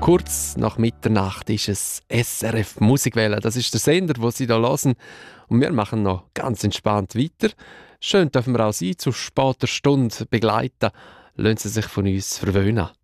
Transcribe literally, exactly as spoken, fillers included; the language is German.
Kurz nach Mitternacht ist es S R F Musikwelle. Das ist der Sender, wo Sie da hören. Und wir machen noch ganz entspannt weiter. Schön dürfen wir auch Sie zu später Stunde begleiten. Lassen Sie sich von uns verwöhnen.